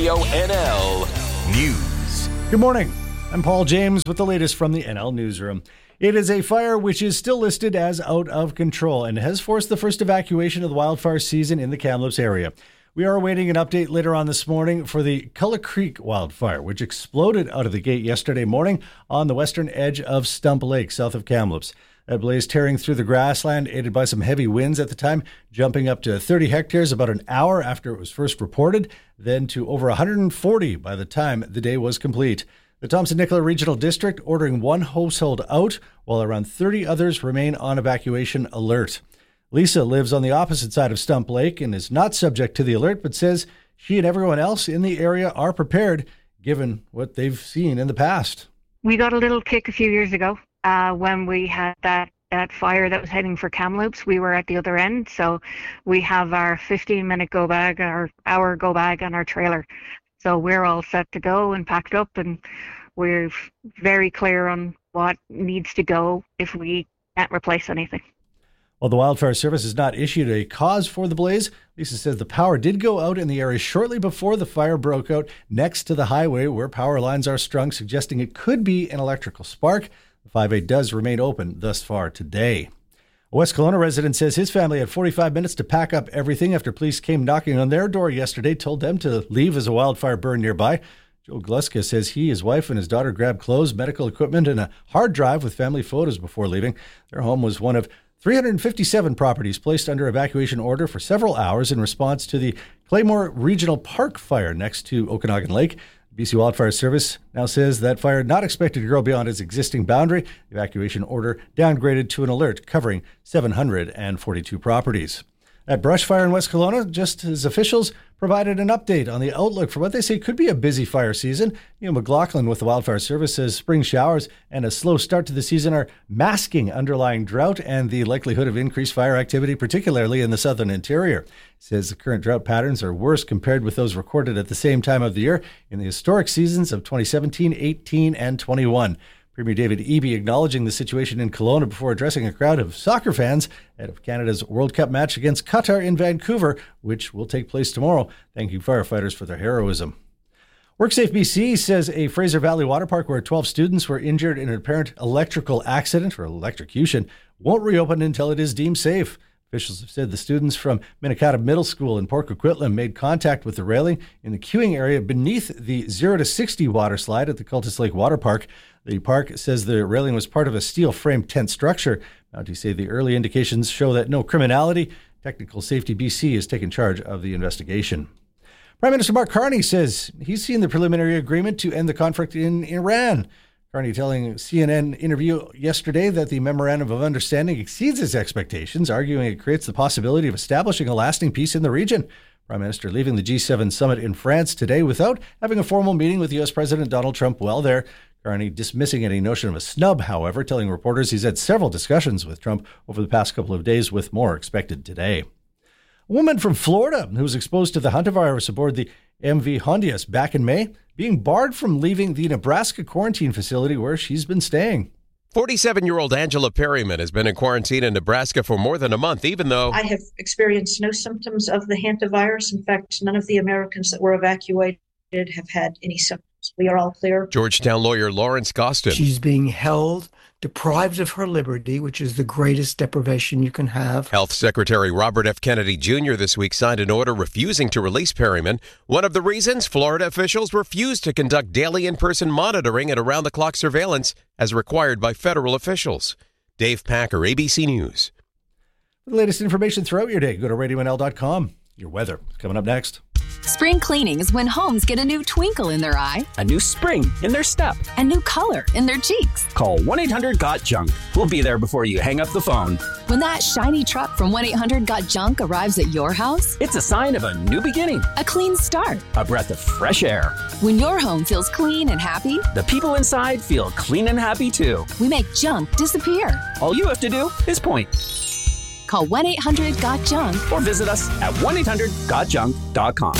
Radio NL News. Good morning. I'm Paul James with the latest from the NL Newsroom. It is a fire which is still listed as out of control and has forced the first evacuation of the wildfire season in the Kamloops area. We are awaiting an update later on this morning for the Cullah Creek wildfire, which exploded out of the gate yesterday morning on the western edge of Stump Lake, south of Kamloops. That blaze tearing through the grassland, aided by some heavy winds at the time, jumping up to 30 hectares about an hour after it was first reported, then to over 140 by the time the day was complete. The Thompson-Nicola Regional District ordering one household out, while around 30 others remain on evacuation alert. Lisa lives on the opposite side of Stump Lake and is not subject to the alert, but says she and everyone else in the area are prepared, given what they've seen in the past. We got a little kick a few years ago when we had that fire that was heading for Kamloops. We were at the other end, so we have our 15-minute go bag, our hour go bag, and our trailer. So we're all set to go and packed up, and we're very clear on what needs to go if we can't replace anything. While the Wildfire Service has not issued a cause for the blaze, Lisa says the power did go out in the area shortly before the fire broke out next to the highway where power lines are strung, suggesting it could be an electrical spark. The 5A does remain open thus far today. A West Kelowna resident says his family had 45 minutes to pack up everything after police came knocking on their door yesterday, told them to leave as a wildfire burned nearby. Joe Gluska says he, his wife, and his daughter grabbed clothes, medical equipment, and a hard drive with family photos before leaving. Their home was one of 357 properties placed under evacuation order for several hours in response to the Claymore Regional Park fire next to Okanagan Lake. BC Wildfire Service now says that fire not expected to grow beyond its existing boundary. The evacuation order downgraded to an alert covering 742 properties. At brush fire in West Kelowna, just as officials provided an update on the outlook for what they say could be a busy fire season. Neil McLaughlin with the Wildfire Service says spring showers and a slow start to the season are masking underlying drought and the likelihood of increased fire activity, particularly in the southern interior. He says the current drought patterns are worse compared with those recorded at the same time of the year in the historic seasons of 2017, 18, and 21. Premier David Eby acknowledging the situation in Kelowna before addressing a crowd of soccer fans ahead of Canada's World Cup match against Qatar in Vancouver, which will take place tomorrow, thanking firefighters for their heroism. WorkSafe BC says a Fraser Valley water park where 12 students were injured in an apparent electrical accident or electrocution won't reopen until it is deemed safe. Officials have said the students from Minikata Middle School in Port Coquitlam made contact with the railing in the queuing area beneath the 0 to 60 water slide at the Cultus Lake Water Park. The park says the railing was part of a steel-framed tent structure. Mounties say the early indications show that no criminality. Technical Safety BC has taken charge of the investigation. Prime Minister Mark Carney says he's seen the preliminary agreement to end the conflict in Iran. Carney telling a CNN interview yesterday that the Memorandum of Understanding exceeds his expectations, arguing it creates the possibility of establishing a lasting peace in the region. Prime Minister leaving the G7 summit in France today without having a formal meeting with U.S. President Donald Trump while there. Carney dismissing any notion of a snub, however, telling reporters he's had several discussions with Trump over the past couple of days, with more expected today. A woman from Florida who was exposed to the hantavirus aboard the MV Hondias back in May, being barred from leaving the Nebraska quarantine facility where she's been staying. 47-year-old Angela Perryman has been in quarantine in Nebraska for more than a month, even though I have experienced no symptoms of the hantavirus. In fact, none of the Americans that were evacuated have had any symptoms. We are all clear. Georgetown lawyer Lawrence Gostin. She's being held, deprived of her liberty, which is the greatest deprivation you can have. Health Secretary Robert F. Kennedy Jr. this week signed an order refusing to release Perryman. One of the reasons, Florida officials refused to conduct daily in-person monitoring and around-the-clock surveillance as required by federal officials. Dave Packer, ABC News. For the latest information throughout your day, go to radionl.com. Your weather is coming up next. Spring cleaning is when homes get a new twinkle in their eye, a new spring in their step, a new color in their cheeks. Call 1-800-GOT-JUNK. We'll be there before you hang up the phone. When that shiny truck from 1-800-GOT-JUNK arrives at your house, it's a sign of a new beginning, a clean start, a breath of fresh air. When your home feels clean and happy, the people inside feel clean and happy too. We make junk disappear. All you have to do is point. Call 1-800-GOT-JUNK or visit us at 1-800-GOTJUNK.com.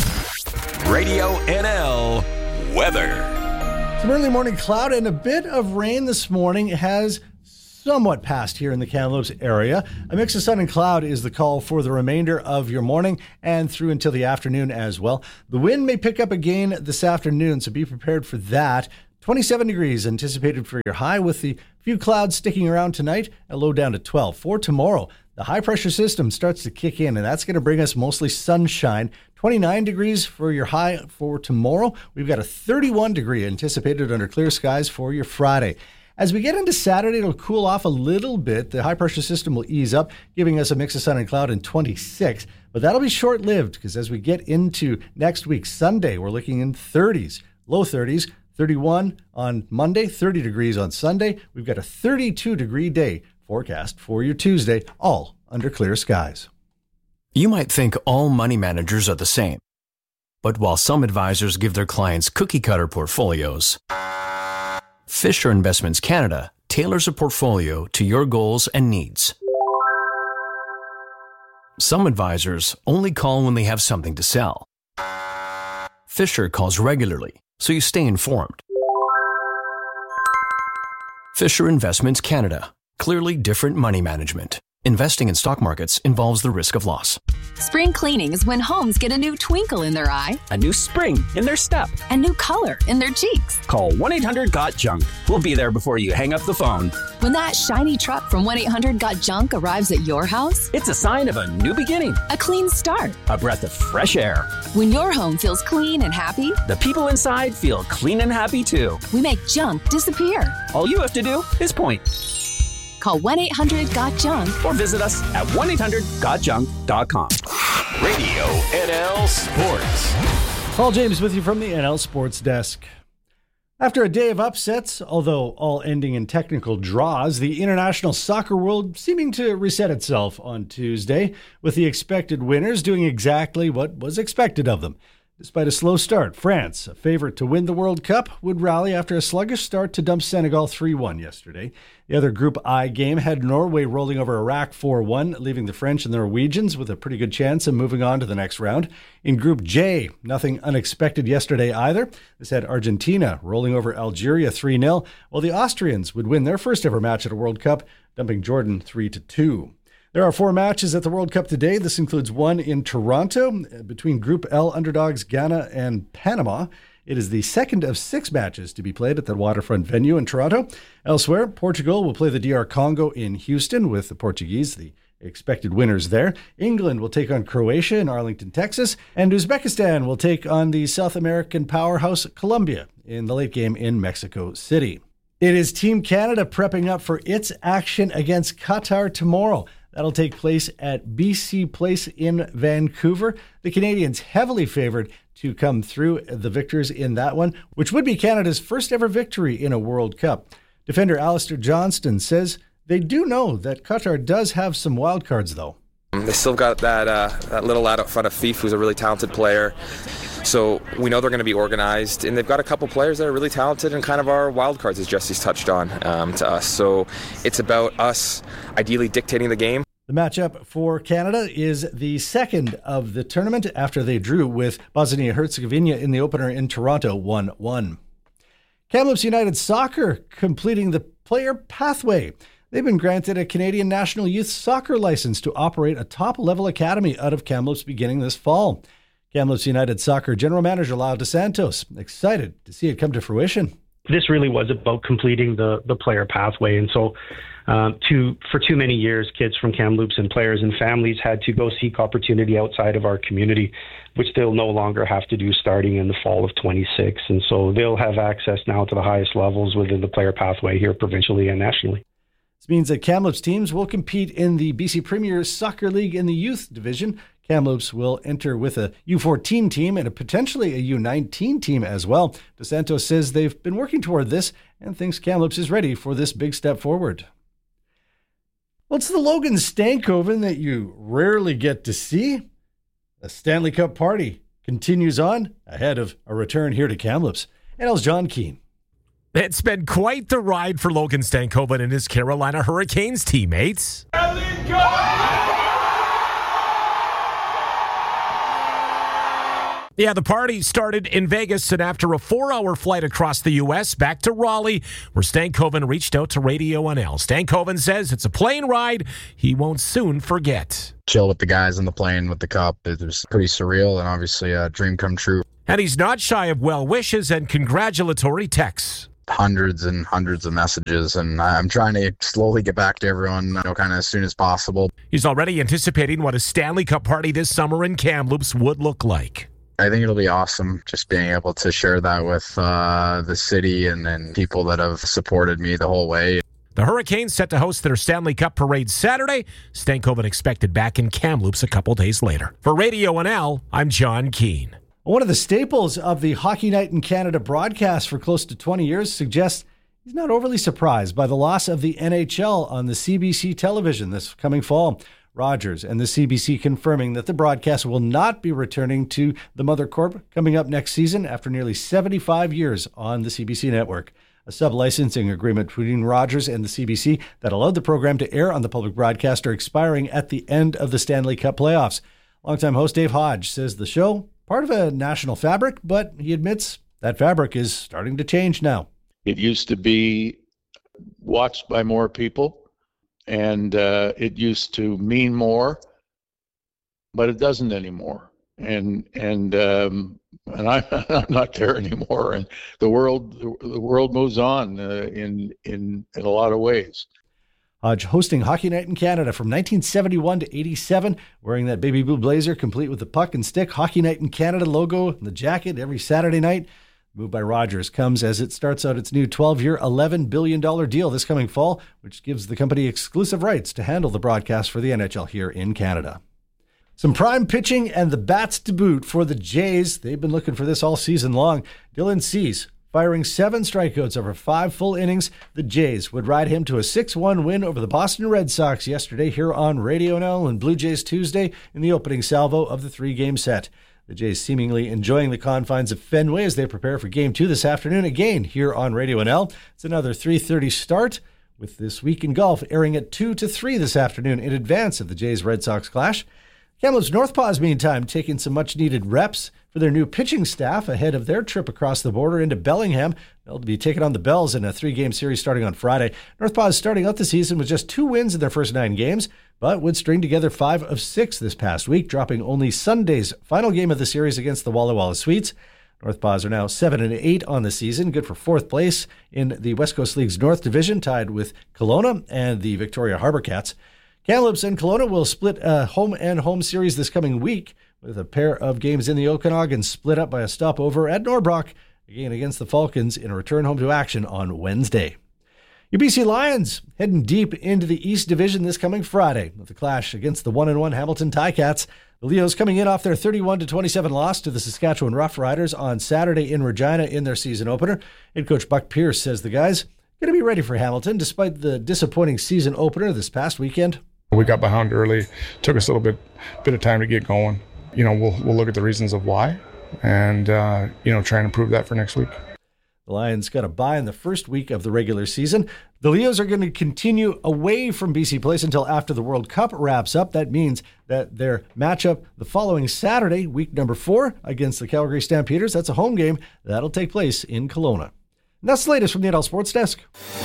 Radio NL weather. Some early morning cloud and a bit of rain this morning has somewhat past here in the Kamloops area. A mix of sun and cloud is the call for the remainder of your morning and through until the afternoon as well. The wind may pick up again this afternoon, so be prepared for that. 27 degrees anticipated for your high, with the few clouds sticking around tonight, a low down to 12. For tomorrow, the high pressure system starts to kick in, and that's going to bring us mostly sunshine. 29 degrees for your high for tomorrow. We've got a 31 degree anticipated under clear skies for your Friday. As we get into Saturday, it'll cool off a little bit. The high pressure system will ease up, giving us a mix of sun and cloud in 26. But that'll be short-lived, because as we get into next week, Sunday, we're looking in 30s, low 30s, 31 on Monday, 30 degrees on Sunday. We've got a 32-degree day forecast for your Tuesday, all under clear skies. You might think all money managers are the same. But while some advisors give their clients cookie-cutter portfolios, Fisher Investments Canada tailors a portfolio to your goals and needs. Some advisors only call when they have something to sell. Fisher calls regularly, so you stay informed. Fisher Investments Canada. Clearly different money management. Investing in stock markets involves the risk of loss. Spring cleaning is when homes get a new twinkle in their eye, A new spring in their step. a new color in their cheeks. Call 1-800-GOT-JUNK. We'll be there before you hang up the phone. When that shiny truck from 1-800-GOT-JUNK arrives at your house, It's a sign of a new beginning, a clean start. a breath of fresh air. When your home feels clean and happy, The people inside feel clean and happy too. we make junk disappear. All you have to do is point Call 1-800-GOT-JUNK. or visit us at 1-800-GOTJUNK.com. Radio NL Sports. Paul James with you from the NL Sports Desk. After a day of upsets, although all ending in technical draws, the international soccer world seeming to reset itself on Tuesday, with the expected winners doing exactly what was expected of them. Despite a slow start, France, a favorite to win the World Cup, would rally after a sluggish start to dump Senegal 3-1 yesterday. The other Group I game had Norway rolling over Iraq 4-1, leaving the French and the Norwegians with a pretty good chance of moving on to the next round. In Group J, nothing unexpected yesterday either. This had Argentina rolling over Algeria 3-0, while the Austrians would win their first ever match at a World Cup, dumping Jordan 3-2. There are 4 matches at the World Cup today. This includes one in Toronto between Group L underdogs Ghana and Panama. It is the second of 6 matches to be played at the waterfront venue in Toronto. Elsewhere, Portugal will play the DR Congo in Houston, with the Portuguese the expected winners there. England will take on Croatia in Arlington, Texas, and Uzbekistan will take on the South American powerhouse Colombia in the late game in Mexico City. It is Team Canada prepping up for its action against Qatar tomorrow. That'll take place at BC Place in Vancouver. The Canadians heavily favored to come through, the victors in that one, which would be Canada's first ever victory in a World Cup. Defender Alistair Johnston says they do know that Qatar does have some wild cards, though. They still got that little lad up front of Fif, who's a really talented player. So we know they're going to be organized, and they've got a couple players that are really talented and kind of our wild cards, as Jesse's touched on, to us. So it's about us ideally dictating the game. The matchup for Canada is the second of the tournament after they drew with Bosnia-Herzegovina in the opener in Toronto 1-1. Kamloops United Soccer completing the player pathway. They've been granted a Canadian National Youth Soccer license to operate a top-level academy out of Kamloops beginning this fall. Kamloops United Soccer General Manager Lyle DeSantos excited to see it come to fruition. This really was about completing the player pathway. And so for too many years, kids from Kamloops and players and families had to go seek opportunity outside of our community, which they'll no longer have to do starting in the fall of 26. And so they'll have access now to the highest levels within the player pathway here provincially and nationally. This means that Kamloops teams will compete in the BC Premier Soccer League in the youth division. Kamloops will enter with a U14 team and potentially a U19 team as well. DeSantos says they've been working toward this and thinks Kamloops is ready for this big step forward. What's the Logan Stankoven that you rarely get to see? The Stanley Cup party continues on ahead of a return here to Kamloops. NL's John Keane. It's been quite the ride for Logan Stankoven and his Carolina Hurricanes teammates. Yeah, the party started in Vegas, and after a 4-hour flight across the U.S. back to Raleigh, where Stankoven reached out to Radio NL. Stankoven says it's a plane ride he won't soon forget. Chill with the guys on the plane with the cup. It was pretty surreal and obviously a dream come true. And he's not shy of well wishes and congratulatory texts. Hundreds and hundreds of messages, and I'm trying to slowly get back to everyone, kind of as soon as possible. He's already anticipating what a Stanley Cup party this summer in Kamloops would look like. I think it'll be awesome just being able to share that with the city and people that have supported me the whole way. The Hurricanes set to host their Stanley Cup parade Saturday. Stankoven expected back in Kamloops a couple days later. For Radio NL, I'm John Keane. One of the staples of the Hockey Night in Canada broadcast for close to 20 years suggests he's not overly surprised by the loss of the NHL on the CBC television this coming fall. Rogers and the CBC confirming that the broadcast will not be returning to the Mother Corp coming up next season after nearly 75 years on the CBC network. A sub-licensing agreement between Rogers and the CBC that allowed the program to air on the public broadcaster expiring at the end of the Stanley Cup playoffs. Longtime host Dave Hodge says the show, part of a national fabric, but he admits that fabric is starting to change now. It used to be watched by more people, and it used to mean more, but it doesn't anymore. And I'm not there anymore. And the world moves on in a lot of ways. Hodge hosting Hockey Night in Canada from 1971 to 87, wearing that baby blue blazer complete with the puck and stick Hockey Night in Canada logo and the jacket every Saturday night. Move by Rogers comes as it starts out its new 12-year, $11 billion deal this coming fall, which gives the company exclusive rights to handle the broadcast for the NHL here in Canada. Some prime pitching and the bats to boot for the Jays. They've been looking for this all season long. Dylan Cease firing 7 strikeouts over 5 full innings. The Jays would ride him to a 6-1 win over the Boston Red Sox yesterday here on Radio NL and Blue Jays Tuesday in the opening salvo of the 3-game set. The Jays seemingly enjoying the confines of Fenway as they prepare for Game 2 this afternoon again here on Radio NL. It's another 3:30 start with This Week in Golf airing at 2 to 3 this afternoon in advance of the Jays-Red Sox clash. Kamloops Northpaws, meantime, taking some much-needed reps for their new pitching staff ahead of their trip across the border into Bellingham. They'll be taking on the Bells in a 3-game series starting on Friday. Northpaws starting out the season with just 2 wins in their first 9 games, but would string together 5 of 6 this past week, dropping only Sunday's final game of the series against the Walla Walla Sweets. Northpaws are now 7-8 on the season, good for 4th place in the West Coast League's North Division, tied with Kelowna and the Victoria Harbour Cats. Kamloops and Kelowna will split a home series this coming week with a pair of games in the Okanagan split up by a stopover at Norbrock, again against the Falcons in a return home to action on Wednesday. Your BC Lions heading deep into the East Division this coming Friday with the clash against the 1-1 Hamilton Ticats. The Leos coming in off their 31-27 loss to the Saskatchewan Roughriders on Saturday in Regina in their season opener. Head coach Buck Pierce says the guys going to be ready for Hamilton despite the disappointing season opener this past weekend. We got behind early. Took us a little bit of time to get going. We'll look at the reasons of why and, try and improve that for next week. The Lions got a bye in the first week of the regular season. The Leos are going to continue away from BC Place until after the World Cup wraps up. That means that their matchup the following Saturday, week number 4, against the Calgary Stampeders, that's a home game. That'll take place in Kelowna. And that's the latest from the NL Sports Desk.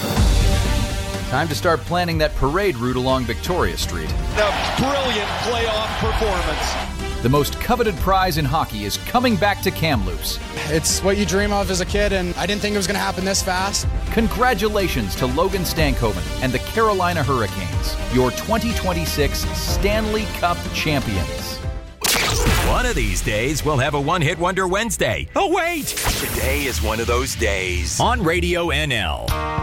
Time to start planning that parade route along Victoria Street. A brilliant playoff performance. The most coveted prize in hockey is coming back to Kamloops. It's what you dream of as a kid, and I didn't think it was going to happen this fast. Congratulations to Logan Stankoven and the Carolina Hurricanes, your 2026 Stanley Cup champions. One of these days, we'll have a one-hit wonder Wednesday. Oh, wait! Today is one of those days. On Radio NL.